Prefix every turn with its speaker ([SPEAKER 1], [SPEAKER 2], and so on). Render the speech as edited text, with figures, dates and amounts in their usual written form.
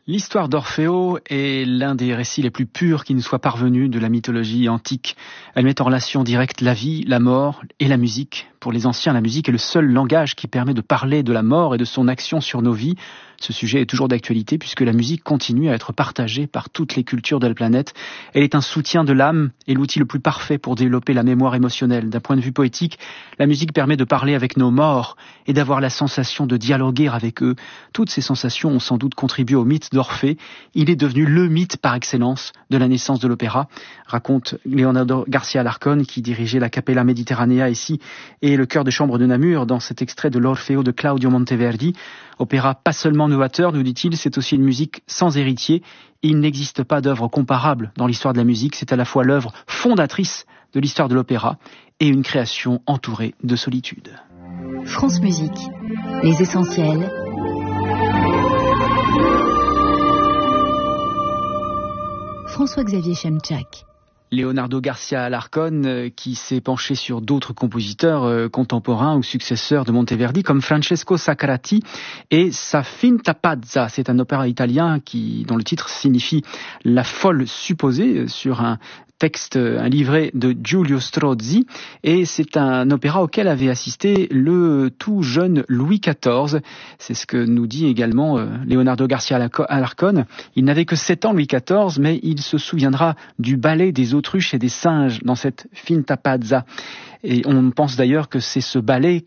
[SPEAKER 1] L'histoire d'Orfeo est l'un des récits les plus purs qui nous soit parvenu de la mythologie antique. Elle met en relation directe la vie, la mort et la musique. Pour les anciens, la musique est le seul langage qui permet de parler de la mort et de son action sur nos vies. Ce sujet est toujours d'actualité puisque la musique continue à être partagée par toutes les cultures de la planète. Elle est un soutien de l'âme et l'outil le plus parfait pour développer la mémoire émotionnelle. D'un point de vue poétique, la musique permet de parler avec nos morts et d'avoir la sensation de dialoguer avec eux. Toutes ces sensations ont sans doute contribué au mythe d'Orphée. Il est devenu le mythe par excellence de la naissance de l'opéra, raconte Leonardo García Alarcón, qui dirigeait la Capella Mediterranea ici et le chœur de chambre de Namur dans cet extrait de l'Orfeo de Claudio Monteverdi. Opéra pas seulement novateur, nous dit-il, c'est aussi une musique sans héritier. Il n'existe pas d'œuvre comparable dans l'histoire de la musique. C'est à la fois l'œuvre fondatrice de l'histoire de l'opéra et une création entourée de solitude.
[SPEAKER 2] France Musique, les essentiels. François-Xavier Chemchak.
[SPEAKER 1] Leonardo García Alarcón, qui s'est penché sur d'autres compositeurs contemporains ou successeurs de Monteverdi, comme Francesco Saccarati et sa Finta Pazza. C'est un opéra italien dont le titre signifie la folle supposée, sur un texte, un livret de Giulio Strozzi, et c'est un opéra auquel avait assisté le tout jeune Louis XIV. C'est ce que nous dit également Leonardo García Alarcón. Il n'avait que 7 ans, Louis XIV, mais il se souviendra du ballet des autruches et des singes dans cette Finta Pazza. Et on pense d'ailleurs que c'est ce ballet